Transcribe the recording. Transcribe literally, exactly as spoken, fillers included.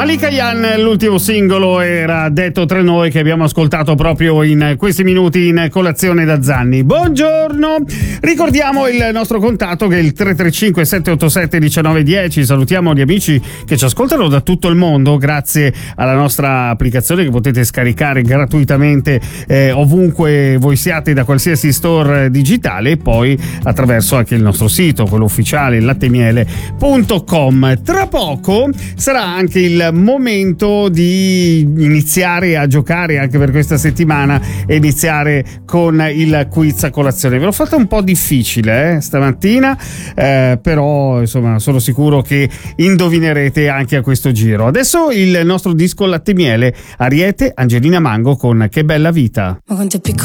Malika Yan, l'ultimo singolo era Detto tra noi, che abbiamo ascoltato proprio in questi minuti in Colazione da Zanni. Buongiorno, ricordiamo il nostro contatto che è il tre tre cinque sette otto sette uno nove uno zero. Salutiamo gli amici che ci ascoltano da tutto il mondo grazie alla nostra applicazione che potete scaricare gratuitamente eh, ovunque voi siate, da qualsiasi store digitale, e poi attraverso anche il nostro sito, quello ufficiale, lattemiele punto com. Tra poco sarà anche il momento di iniziare a giocare anche per questa settimana e iniziare con il quiz a colazione. Ve l'ho fatto un po' difficile eh, stamattina, eh, però insomma sono sicuro che indovinerete anche a questo giro. Adesso il nostro disco latte miele, Ariete, Angelina Mango con Che bella vita. Ma quanto è piccolo